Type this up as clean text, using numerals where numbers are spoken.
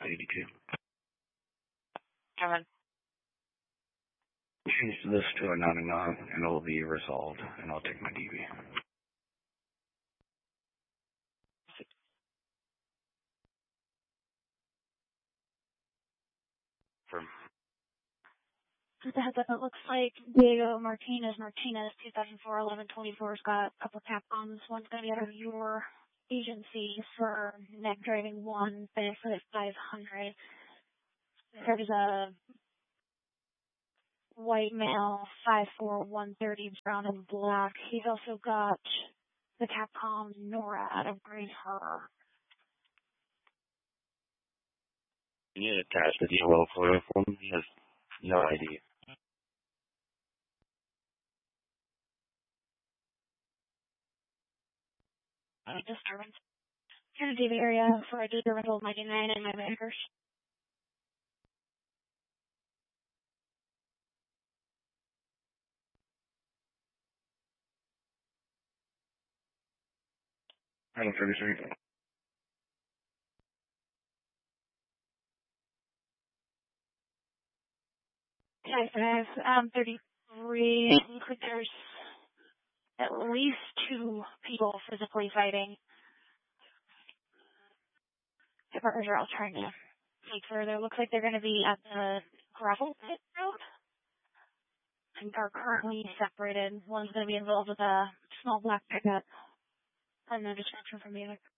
82. Kevin. Change this to a 99 and it'll be resolved, and I'll take my DV. Firm. Just a heads up, it looks like Diego Martinez 2004-11-24 has got a couple of Capcoms. One's going to be out of your agency for neck driving 1, benefit 500. There's a white male, 5'4", 130, brown and black. He's also got the Capcom Nora out of Grays Harbor. You need to attach the DOL photo for him. He has no ID. Disturbance. Kennedy area for a data rental of 99 and my bankers. Item 33. Hi, 33. It looks like there's at least 2 people physically fighting. The partners are all trying to take further. Looks like they're going to be at the gravel pit road and are currently separated. One's going to be involved with a small black pickup. I have no description from the other.